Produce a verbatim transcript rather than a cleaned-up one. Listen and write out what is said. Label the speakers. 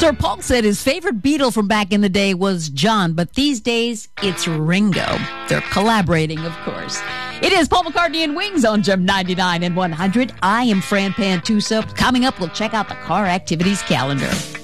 Speaker 1: Sir Paul said his favorite Beatle from back in the day was John, but these days it's Ringo. They're collaborating, of course. It is Paul McCartney and Wings on Gem ninety-nine and one hundred. I am Fran Pantusa. Coming up, we'll check out the car activities calendar.